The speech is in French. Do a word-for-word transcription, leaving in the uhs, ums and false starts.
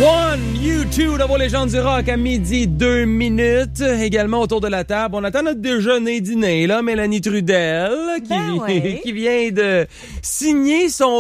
One, You Two, la voix légende du rock à midi, deux minutes. Également autour de la table, on attend notre déjeuner-dîner, là, Mélanie Trudel, qui, Ben vi- ouais. qui vient de signer son